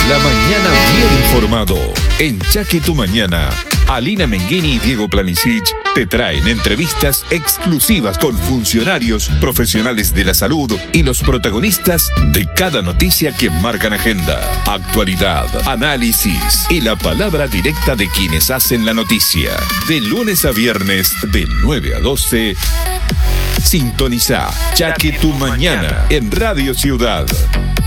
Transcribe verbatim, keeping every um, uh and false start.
la mañana bien informado. En Chaque tu Mañana, Alina Menghini y Diego Planisic te traen entrevistas exclusivas con funcionarios, profesionales de la salud y los protagonistas de cada noticia que marcan agenda, actualidad, análisis y la palabra directa de quienes hacen la noticia. De lunes a viernes, de nueve a doce, sintoniza Chaque tu Mañana en Radio Ciudad.